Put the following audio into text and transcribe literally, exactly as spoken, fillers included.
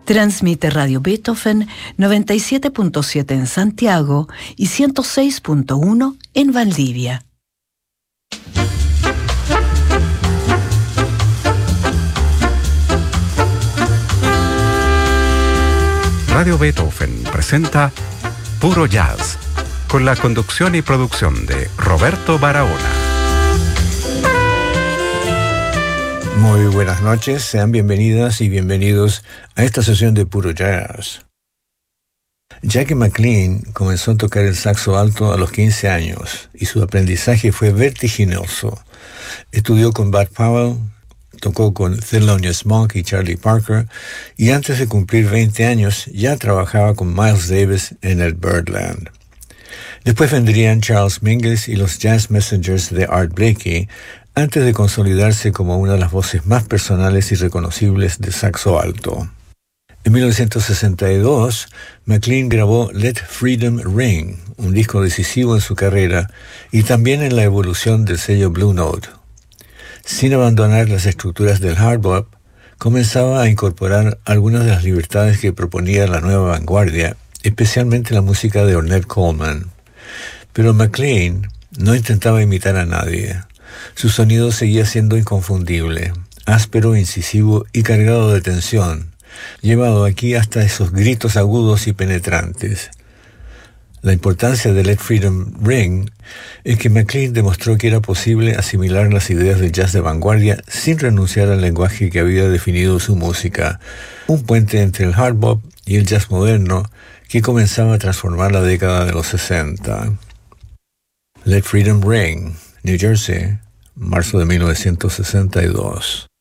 Transmite Radio Beethoven noventa y siete punto siete en Santiago y ciento seis punto uno en Valdivia. Radio Beethoven presenta Puro Jazz, con la conducción y producción de Roberto Barahona. Muy buenas noches, sean bienvenidas y bienvenidos a esta sesión de Puro Jazz. Jackie McLean comenzó a tocar el saxo alto a los quince años y su aprendizaje fue vertiginoso. Estudió con Bud Powell, tocó con Thelonious Monk y Charlie Parker, y antes de cumplir veinte años ya trabajaba con Miles Davis en el Birdland. Después vendrían Charles Mingus y los Jazz Messengers de Art Blakey, antes de consolidarse como una de las voces más personales y reconocibles de saxo alto. En mil novecientos sesenta y dos, McLean grabó Let Freedom Ring, un disco decisivo en su carrera y también en la evolución del sello Blue Note. Sin abandonar las estructuras del hard bop, comenzaba a incorporar algunas de las libertades que proponía la nueva vanguardia, especialmente la música de Ornette Coleman. Pero McLean no intentaba imitar a nadie. Su sonido seguía siendo inconfundible, áspero, incisivo y cargado de tensión, llevado aquí hasta esos gritos agudos y penetrantes. La importancia de Let Freedom Ring es que McLean demostró que era posible asimilar las ideas del jazz de vanguardia sin renunciar al lenguaje que había definido su música, un puente entre el hard bop y el jazz moderno que comenzaba a transformar la década de los sesenta. Let Freedom Ring, New Jersey, marzo de mil novecientos sesenta y dos.